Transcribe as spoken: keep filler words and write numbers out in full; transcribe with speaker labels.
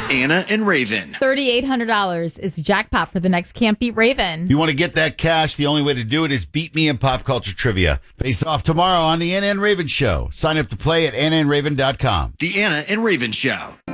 Speaker 1: Anna and Raven.
Speaker 2: three thousand eight hundred dollars is the jackpot for the next Can't Beat Raven.
Speaker 3: You want to get that cash? The only way to do it is beat me in pop culture trivia. Face off tomorrow on the Anna and Raven Show. Sign up to play at anna and raven dot com.
Speaker 1: The Anna and Raven Show.